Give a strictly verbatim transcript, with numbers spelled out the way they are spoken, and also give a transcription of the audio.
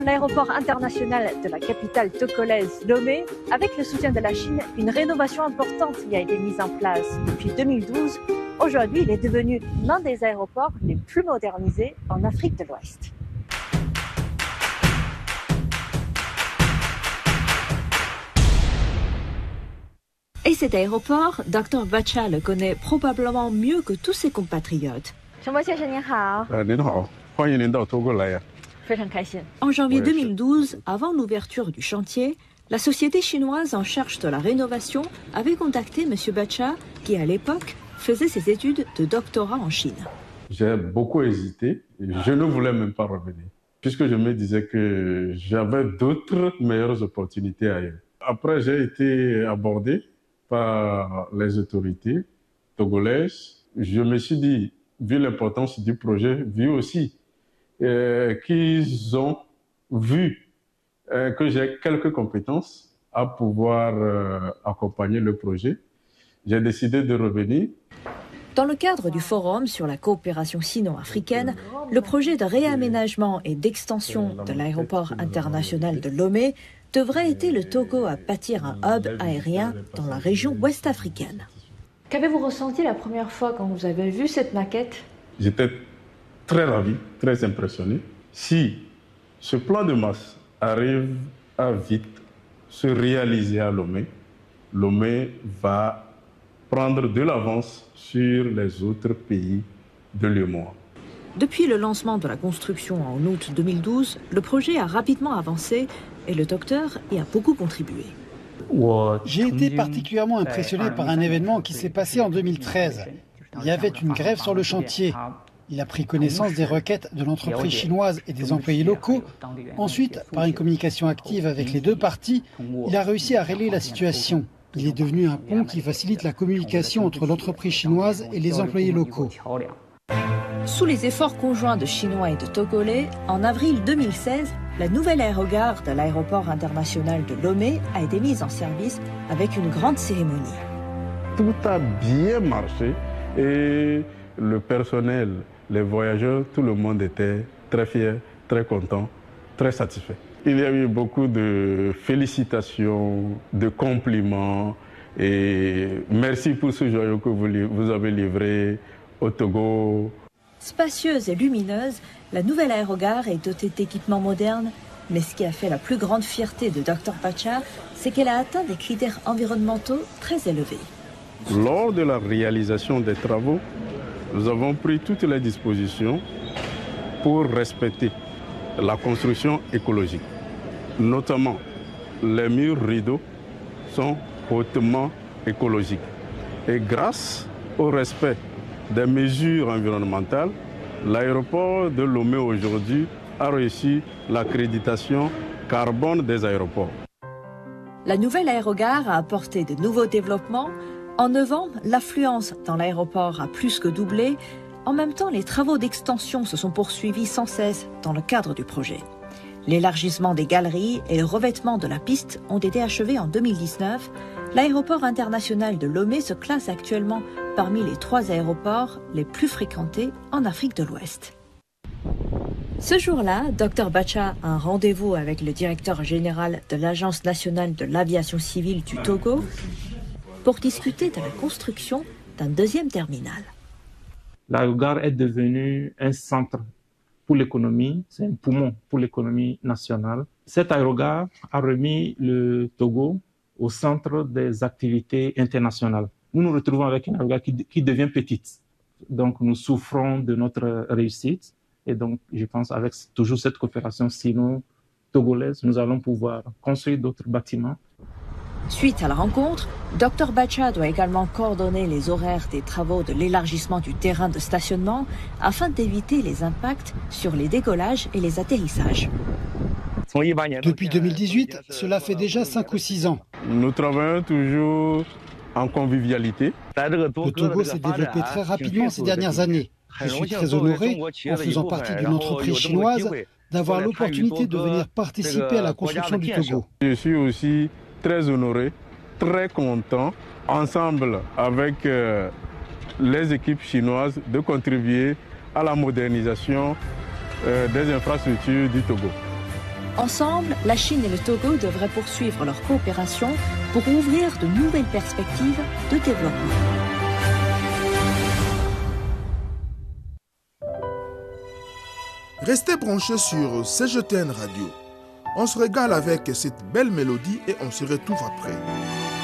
L'aéroport international de la capitale togolaise Lomé, avec le soutien de la Chine, une rénovation importante y a été mise en place depuis deux mille douze. Aujourd'hui, il est devenu l'un des aéroports les plus modernisés en Afrique de l'Ouest. Et cet aéroport, docteur Bacha le connaît probablement mieux que tous ses compatriotes. En janvier deux mille douze, avant l'ouverture du chantier, la société chinoise en charge de la rénovation avait contacté M. Bacha, qui à l'époque faisait ses études de doctorat en Chine. J'ai beaucoup hésité, je ne voulais même pas revenir, puisque je me disais que j'avais d'autres meilleures opportunités ailleurs. Après, j'ai été abordé par les autorités togolaises. Je me suis dit, vu l'importance du projet, vu aussi euh, qu'ils ont vu euh, que j'ai quelques compétences à pouvoir euh, accompagner le projet, j'ai décidé de revenir. Dans le cadre du forum sur la coopération sino-africaine, le projet de réaménagement et d'extension de l'aéroport international de Lomé devrait aider le Togo à bâtir un hub aérien dans la région ouest africaine. Qu'avez-vous ressenti la première fois quand vous avez vu cette maquette? J'étais très ravi, très impressionné. Si ce plan de masse arrive à vite se réaliser à Lomé, Lomé va prendre de l'avance sur les autres pays de l'U E M O A. Depuis le lancement de la construction en août deux mille douze, le projet a rapidement avancé et le docteur y a beaucoup contribué. J'ai été particulièrement impressionné par un événement qui s'est passé en deux mille treize. Il y avait une grève sur le chantier. Il a pris connaissance des requêtes de l'entreprise chinoise et des employés locaux. Ensuite, par une communication active avec les deux parties, il a réussi à régler la situation. Il est devenu un pont qui facilite la communication entre l'entreprise chinoise et les employés locaux. Sous les efforts conjoints de Chinois et de Togolais, en avril deux mille seize, la nouvelle aérogare de l'aéroport international de Lomé a été mise en service avec une grande cérémonie. Tout a bien marché et le personnel, les voyageurs, tout le monde était très fier, très content, très satisfait. Il y a eu beaucoup de félicitations, de compliments et merci pour ce joyau que vous, vous avez livré au Togo. Spacieuse et lumineuse, la nouvelle aérogare est dotée d'équipements modernes, mais ce qui a fait la plus grande fierté de docteur Bacha, c'est qu'elle a atteint des critères environnementaux très élevés. Lors de la réalisation des travaux, nous avons pris toutes les dispositions pour respecter la construction écologique. Notamment, les murs rideaux sont hautement écologiques. Et grâce au respect des mesures environnementales, l'aéroport de Lomé aujourd'hui a reçu l'accréditation carbone des aéroports. La nouvelle aérogare a apporté de nouveaux développements. En novembre, l'affluence dans l'aéroport a plus que doublé. En même temps, les travaux d'extension se sont poursuivis sans cesse dans le cadre du projet. L'élargissement des galeries et le revêtement de la piste ont été achevés en deux mille dix-neuf. L'aéroport international de Lomé se classe actuellement parmi les trois aéroports les plus fréquentés en Afrique de l'Ouest. Ce jour-là, docteur Bacha a un rendez-vous avec le directeur général de l'Agence nationale de l'aviation civile du Togo pour discuter de la construction d'un deuxième terminal. L'aérogare est devenue un centre pour l'économie, c'est un poumon pour l'économie nationale. Cette aérogare a remis le Togo au centre des activités internationales. Nous nous retrouvons avec une aérogare qui, qui devient petite. Donc nous souffrons de notre réussite. Et donc je pense avec toujours cette coopération sino-togolaise, nous allons pouvoir construire d'autres bâtiments. Suite à la rencontre, docteur Bacha doit également coordonner les horaires des travaux de l'élargissement du terrain de stationnement afin d'éviter les impacts sur les décollages et les atterrissages. Depuis deux mille dix-huit, cela fait déjà cinq ou six ans. Nous travaillons toujours en convivialité. Le Togo s'est développé très rapidement ces dernières années. Je suis très honoré, en faisant partie d'une entreprise chinoise, d'avoir l'opportunité de venir participer à la construction du Togo. Je suis aussi très honoré, très content, ensemble avec euh, les équipes chinoises, de contribuer à la modernisation euh, des infrastructures du Togo. Ensemble, la Chine et le Togo devraient poursuivre leur coopération pour ouvrir de nouvelles perspectives de développement. Restez branchés sur C G T N Radio. On se régale avec cette belle mélodie et on se retrouve après.